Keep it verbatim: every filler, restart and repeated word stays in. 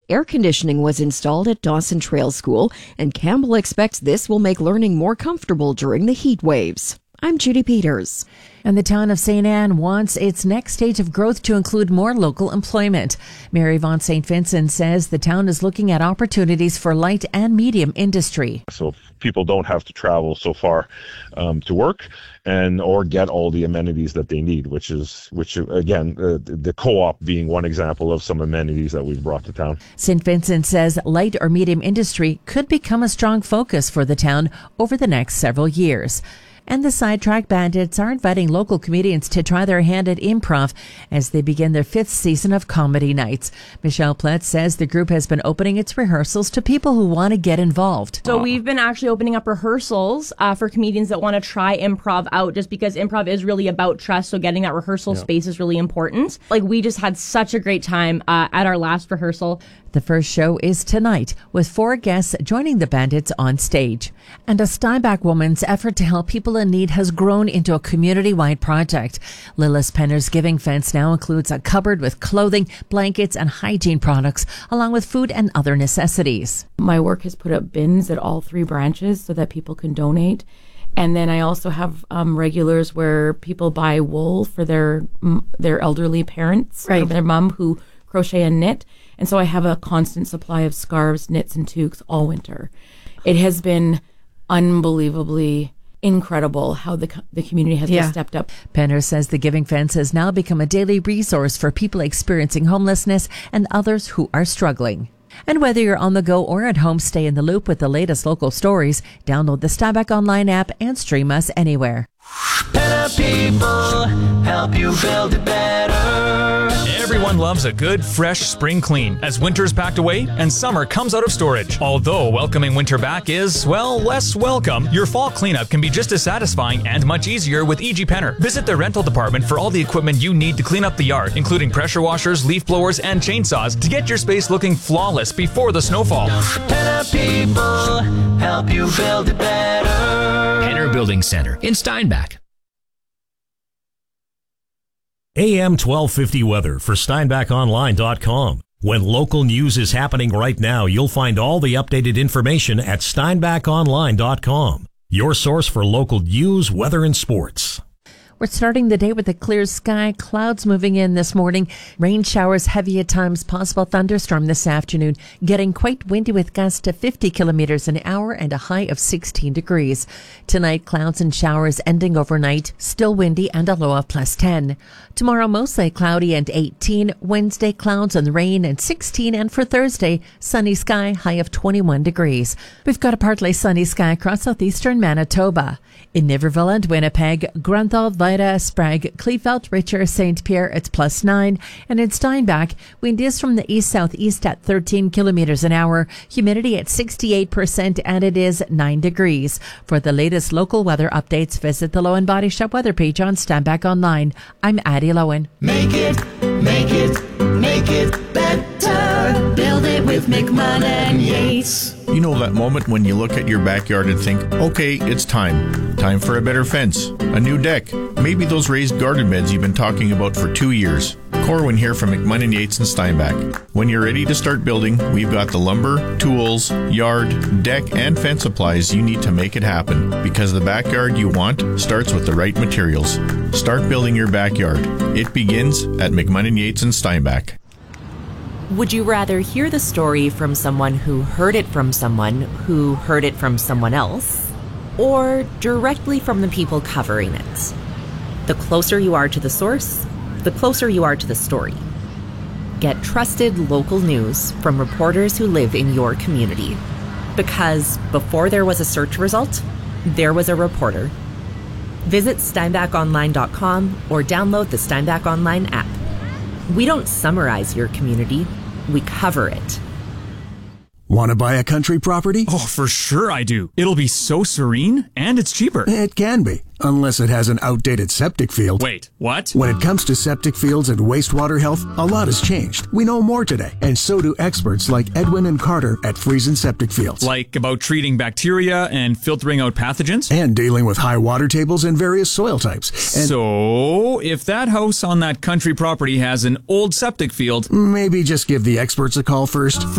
Air conditioning was installed at Dawson Trail School, and Campbell expects this will make learning more comfortable during the heat waves. I'm Judy Peters. And the town of Saint Anne wants its next stage of growth to include more local employment. Mary Von Saint Vincent says the town is looking at opportunities for light and medium industry. So people don't have to travel so far um, to work and or get all the amenities that they need, which is, which again, uh, the co-op being one example of some amenities that we've brought to town. Saint Vincent says light or medium industry could become a strong focus for the town over the next several years. And the Sidetrack Bandits are inviting local comedians to try their hand at improv as they begin their fifth season of comedy nights. Michelle Plett says the group has been opening its rehearsals to people who want to get involved. So we've been actually opening up rehearsals uh, for comedians that want to try improv out, just because improv is really about trust. So getting that rehearsal yeah. space is really important. Like, we just had such a great time uh, at our last rehearsal. The first show is tonight, with four guests joining the Bandits on stage. And a Steinbach woman's effort to help people in need has grown into a community-wide project. Lillis Penner's Giving Fence now includes a cupboard with clothing, blankets, and hygiene products, along with food and other necessities. My work has put up bins at all three branches so that people can donate. And then I also have um, regulars where people buy wool for their their elderly parents, right, or their mom who crochet and knit. And so I have a constant supply of scarves, knits, and toques all winter. It has been unbelievably incredible how the the community has yeah. just stepped up. Penner says the Giving Fence has now become a daily resource for people experiencing homelessness and others who are struggling. And whether you're on the go or at home, stay in the loop with the latest local stories. Download the Steinbach Online app and stream us anywhere. Better people help you build it better. Everyone loves a good, fresh spring clean as winter's packed away and summer comes out of storage. Although welcoming winter back is, well, less welcome, your fall cleanup can be just as satisfying and much easier with E G Penner. Visit the rental department for all the equipment you need to clean up the yard, including pressure washers, leaf blowers, and chainsaws to get your space looking flawless before the snowfall. Better people help you build it better. Penner Building Center in Steinbach. A M twelve fifty weather for Steinbach Online dot com. When local news is happening right now, you'll find all the updated information at Steinbach Online dot com. Your source for local news, weather, and sports. We're starting the day with a clear sky, clouds moving in this morning, rain showers heavy at times, possible thunderstorm this afternoon, getting quite windy with gusts to fifty kilometers an hour and a high of sixteen degrees. Tonight, clouds and showers ending overnight, still windy and a low of plus ten. Tomorrow, mostly cloudy and eighteen. Wednesday, clouds and rain and sixteen. And for Thursday, sunny sky, high of twenty-one degrees. We've got a partly sunny sky across southeastern Manitoba. In Niverville and Winnipeg, Grunthal, Vida, Sprague, Kleefeld, Richer, Saint Pierre, it's plus nine. And in Steinbach, wind is from the east-southeast at thirteen kilometers an hour, humidity at sixty-eight percent, and it is nine degrees. For the latest local weather updates, visit the Lowen Body Shop weather page on Steinbach Online. I'm Addie Lowen. Make it, make it, make it better. Build it with McMahon and Yates. You know that moment when you look at your backyard and think, okay, it's time. Time for a better fence, a new deck, maybe those raised garden beds you've been talking about for two years. Corwin here from McMahon and Yates in Steinbach. When you're ready to start building, we've got the lumber, tools, yard, deck, and fence supplies you need to make it happen. Because the backyard you want starts with the right materials. Start building your backyard. It begins at McMahon and Yates in Steinbach. Would you rather hear the story from someone who heard it from someone who heard it from someone else, or directly from the people covering it? The closer you are to the source, the closer you are to the story. Get trusted local news from reporters who live in your community. Because before there was a search result, there was a reporter. Visit Steinbach Online dot com or download the Steinbach Online app. We don't summarize your community, we cover it. Want to buy a country property? Oh, for sure I do. It'll be so serene, and it's cheaper. It can be, unless it has an outdated septic field. Wait, what? When it comes to septic fields and wastewater health, a lot has changed. We know more today, and so do experts like Edwin and Carter at Friesen Septic Fields. Like about treating bacteria and filtering out pathogens? And dealing with high water tables and various soil types. And so, if that house on that country property has an old septic field... Maybe just give the experts a call first.